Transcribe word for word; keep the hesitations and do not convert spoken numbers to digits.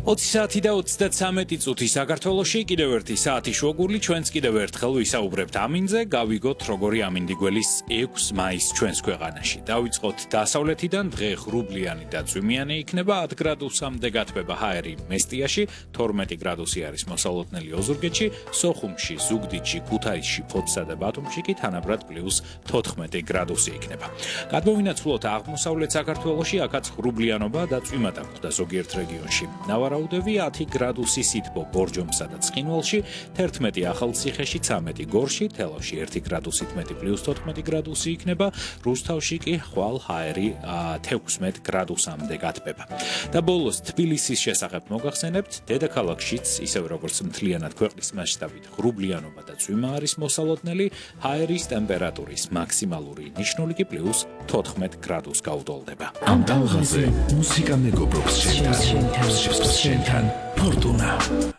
ოცი საათი და ოცდათსამეტი წუთი საქართველოში, კიდევ ერთი საათი შუაგული, ჩვენც კიდევ ერთხელ ვისაუბრებთ ამინზე, გავიგოთ როგორი ამინდიგველის ექვსი მაისს ჩვენს ქვეყანაში. დავიწყოთ დასავლეთიდან, დღე ღრუბლიანი და წვიმიანი იქნება, ათ გრადუსამდე გათბება ჰაერი მესტიაში, თორმეტი გრადუსი არის მოსალოდნელი ოზურგეთში, სოხუმში, ზუგდიდში, ქუთაისში, ფოთსა და ბათუმში კი თანაბრად პლუს თოთხმეტი გრადუსი იქნება. გადმოვინაცვლოთ აღმოსავლეთ საქართველოში, აქაც ღრუბლიანობა და წვიმა დაგვხვდა ზოგიერთ რეგიონში. ნავარაუდევი ათი გრადუსი სითბო ბორჯომსა და ცხინვალში, თერთმეტი ახალციხეში, ცამეტი გორში, თელავში ერთი გრადუსით მეტი პლუს თოთხმეტი გრადუსი იქნება, რუსთავში კი ხვალ ჰაერი თექვსმეტ გრადუსამდე გათბება. და ბოლოს თბილისის შესახებ მოგახსენებთ, დედაქალაქშიც, ისევე როგორც მთლიანად ქვეყნის მასშტაბით, ღრუბლიანობა და წვიმა არის მოსალოდნელი, ჰაერის ტემპერატურის მაქსიმალური ნიშნული კი პლუს თოთხმეტ გრადუსს გაუტოლდება. ამ ტალღაზე მუსიკა მეგობრობს შენთან, შენთან, ფორტუნა.